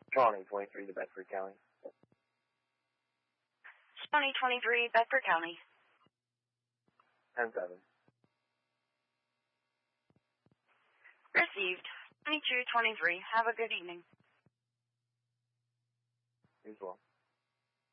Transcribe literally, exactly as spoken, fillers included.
Shawnee twenty-three to Bedford County. Shawnee twenty-three, Bedford County. ten seven. Received. twenty-two twenty-three. Have a good evening. You as well.